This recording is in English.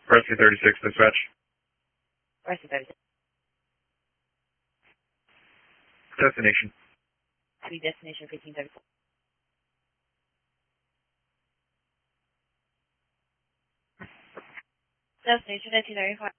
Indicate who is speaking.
Speaker 1: Rescue 36, dispatch.
Speaker 2: Rescue 36.
Speaker 1: Destination.
Speaker 2: To destination 1534. Destination 1995.